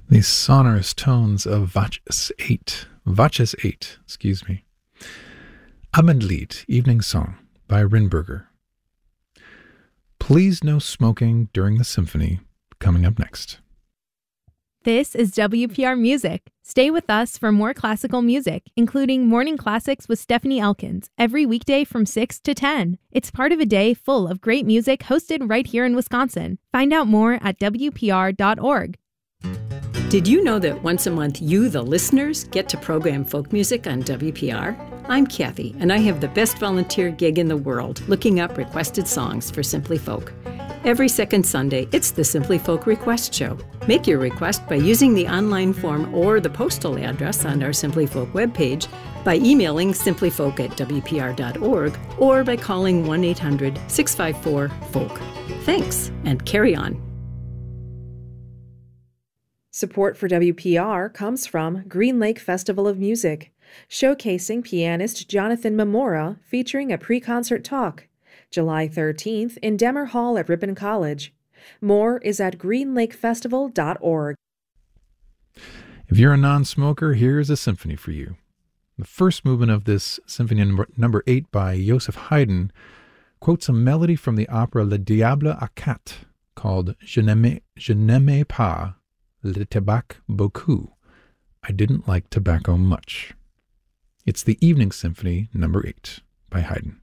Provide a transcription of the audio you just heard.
The sonorous tones of Vaches 8, Abendlied, Evening Song by Rinberger. Please no smoking during the symphony, coming up next. This is WPR Music. Stay with us for more classical music, including Morning Classics with Stephanie Elkins, every weekday from 6 to 10. It's part of a day full of great music hosted right here in Wisconsin. Find out more at WPR.org. Did you know that once a month you, the listeners, get to program folk music on WPR? I'm Kathy, and I have the best volunteer gig in the world, looking up requested songs for Simply Folk. Every second Sunday, it's the Simply Folk Request Show. Make your request by using the online form or the postal address on our Simply Folk webpage, by emailing simplyfolk@wpr.org, or by calling 1-800-654-FOLK. Thanks, and carry on. Support for WPR comes from Green Lake Festival of Music, showcasing pianist Jonathan Mamora featuring a pre-concert talk, July 13th in Demmer Hall at Ripon College. More is at greenlakefestival.org. If you're a non-smoker, here's a symphony for you. The first movement of this symphony number 8 by Joseph Haydn quotes a melody from the opera Le Diable à Quatre called Je n'aimais pas le tabac beaucoup. I didn't like tobacco much. It's the Evening Symphony number 8 by Haydn.